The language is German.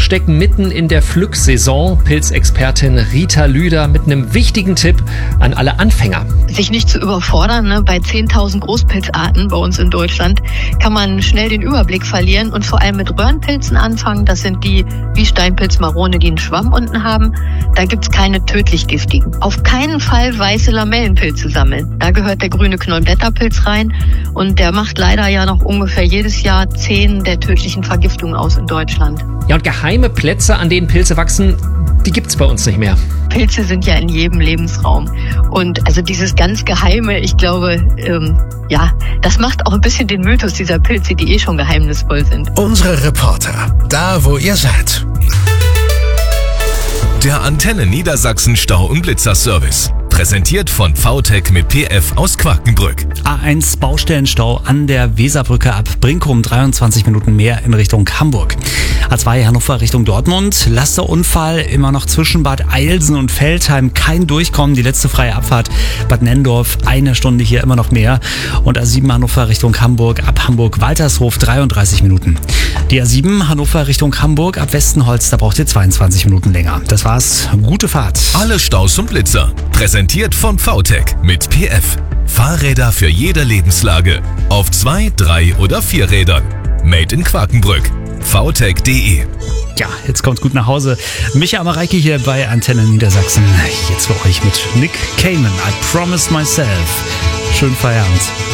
stecken mitten in der Pflücksaison. Pilzexpertin Rita Lüder mit einem wichtigen Tipp an alle Anfänger. Sich nicht zu überfordern, ne? Bei 10.000 Großpilzarten bei uns in Deutschland kann man schnell den Überblick verlieren und vor allem mit Röhrenpilzen anfangen. Das sind die wie Steinpilz, Marone, die einen Schwamm unten haben. Da gibt's keine tödlich giftigen. Auf keinen Fall weiße Lamellenpilze sammeln. Da gehört der grüne Knollblätterpilz rein und der macht leider ja noch ungefähr jedes Jahr 10 der tödlichen Vergiftungen aus in Deutschland. Ja, und geheime Plätze, an denen Pilze wachsen, die gibt's bei uns nicht mehr. Pilze sind ja in jedem Lebensraum. Und also dieses ganz Geheime, ich glaube, das macht auch ein bisschen den Mythos dieser Pilze, die schon geheimnisvoll sind. Unsere Reporter, da wo ihr seid. Der Antenne Niedersachsen Stau- und Blitzerservice. Präsentiert von VTech mit PF aus Quakenbrück. A1 Baustellenstau an der Weserbrücke ab Brinkum, 23 Minuten mehr in Richtung Hamburg. A2 Hannover Richtung Dortmund, Lasterunfall immer noch zwischen Bad Eilsen und Veltheim, kein Durchkommen, die letzte freie Abfahrt Bad Nenndorf, 1 Stunde hier immer noch mehr. Und A7 Hannover Richtung Hamburg, ab Hamburg-Waltershof 33 Minuten. Die A7 Hannover Richtung Hamburg, ab Westenholz, da braucht ihr 22 Minuten länger. Das war's, gute Fahrt. Alle Staus und Blitzer. Präsentiert von VTech mit PF. Fahrräder für jede Lebenslage. Auf 2, 3 oder 4 Rädern. Made in Quakenbrück. VTech.de. Ja, jetzt kommt gut nach Hause. Micha Amareike hier bei Antenne Niedersachsen. Jetzt für euch mit Nick Cayman. I Promised Myself. Schönen Feierabend.